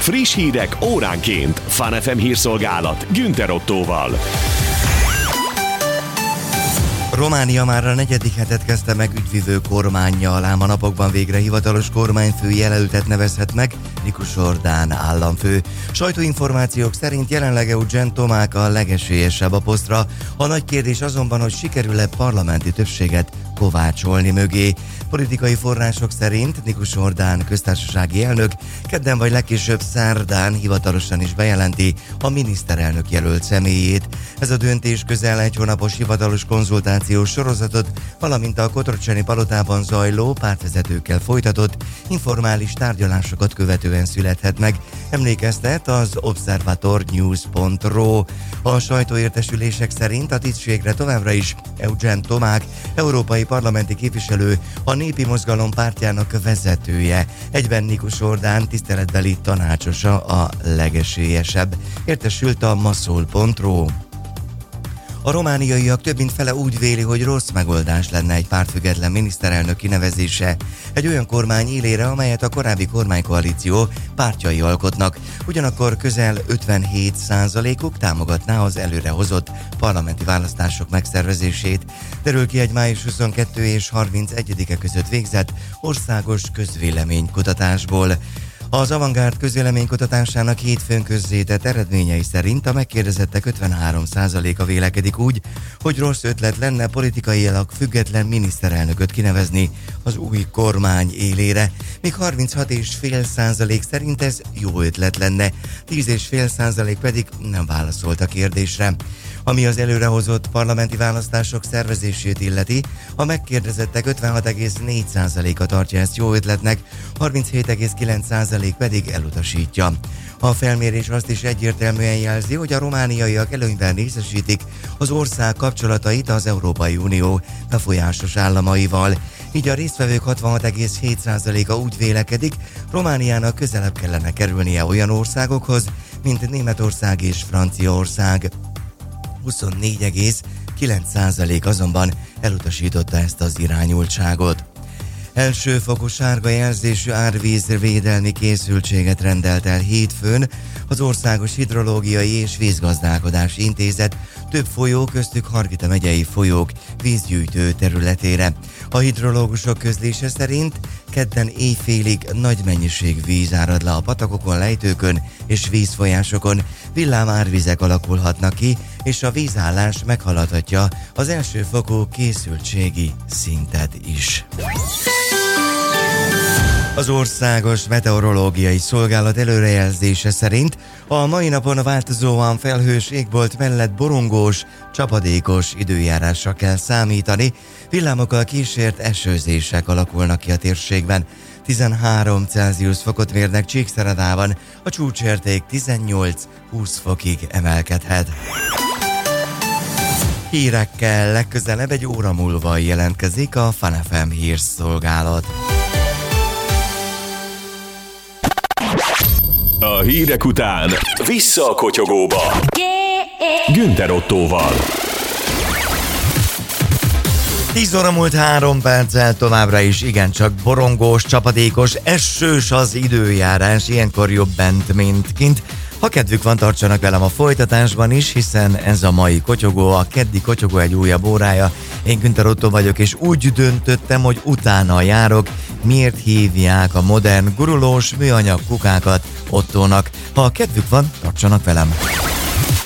Friss hírek óránként. Fun FM hírszolgálat Günther Ottóval. Románia már a 4. hetet kezdte meg ügyvivő kormánnyal, ám a napokban végre hivatalos kormányfő jelöltet nevezhet meg Nikus Ordán államfő. Sajtóinformációk szerint jelenleg Eugen Tomák a legesélyesebb a posztra. A nagy kérdés azonban, hogy sikerül-e parlamenti többséget kovácsolni mögé. Politikai források szerint Nikus Ordán köztársasági elnök kedden vagy legkésőbb szerdán hivatalosan is bejelenti a miniszterelnök jelölt személyét. Ez a döntés közel egy hónapos hivatalos konzultációs sorozatot, valamint a Kotroceni palotában zajló pártvezetőkkel folytatott informális tárgyalásokat követően születhet meg, emlékeztet az observatornews.ru. A sajtóértesülések szerint a tisztségre továbbra is Eugen Tomák, európai parlamenti képviselő, a Népi Mozgalom pártjának vezetője, egyben Nikus Ordán tiszteletbeli tanácsosa a legesélyesebb, értesült a maszol.ru. A romániaiak több mint fele úgy véli, hogy rossz megoldás lenne egy pártfüggetlen miniszterelnök kinevezése egy olyan kormány élére, amelyet a korábbi kormánykoalíció pártjai alkotnak. Ugyanakkor közel 57%-uk támogatná az előrehozott parlamenti választások megszervezését. Derül ki egy május 22 és 31-e között végzett országos közvéleménykutatásból. Az Avantgárd közvéleménykutatásának hétfőn közzétett eredményei szerint a megkérdezettek 53%-a vélekedik úgy, hogy rossz ötlet lenne politikailag független miniszterelnököt kinevezni az új kormány élére, míg 36,5% szerint ez jó ötlet lenne, 10,5% pedig nem válaszolt a kérdésre. Ami az előrehozott parlamenti választások szervezését illeti, a megkérdezettek 56,4%-a tartja ezt jó ötletnek, 37,9% pedig elutasítja. A felmérés azt is egyértelműen jelzi, hogy a romániaiak előnyben részesítik az ország kapcsolatait az Európai Unió befolyásos államaival. Így a résztvevők 66,7%-a úgy vélekedik, Romániának közelebb kellene kerülnie olyan országokhoz, mint Németország és Franciaország. 24,9% azonban elutasította ezt az irányultságot. Elsőfokú sárga jelzésű árvízvédelmi készültséget rendelt el hétfőn az Országos Hidrológiai és Vízgazdálkodási Intézet több folyó, köztük Hargita megyei folyók vízgyűjtő területére. A hidrológusok közlése szerint kedden éjfélig nagy mennyiség víz árad le a patakokon, lejtőkön és vízfolyásokon, villámárvizek alakulhatnak ki, és a vízállás meghaladhatja az elsőfokú készültségi szintet is. Az Országos Meteorológiai Szolgálat előrejelzése szerint a mai napon változóan felhős égbolt mellett borongós, csapadékos időjárásra kell számítani, villámokkal kísért esőzések alakulnak ki a térségben. 13 Celsius fokot mérnek Csíkszeredában, a csúcsérték 18-20 fokig emelkedhet. Hírekkel legközelebb egy óra múlva jelentkezik a Fun FM hírszolgálat. A hírek után vissza a kotyogóba. Günther Ottóval. 10 óra múlt 3 perccel, továbbra is igencsak borongós, csapadékos, esős az időjárás, ilyenkor jobb bent, mint kint. Ha kedvük van, tartsanak velem a folytatásban is, hiszen ez a mai kotyogó, a keddi kotyogó egy újabb órája. Én Günther Ottó vagyok, és úgy döntöttem, hogy utána járok, miért hívják a modern gurulós műanyag kukákat Ottónak. Ha kedvük van, tartsanak velem!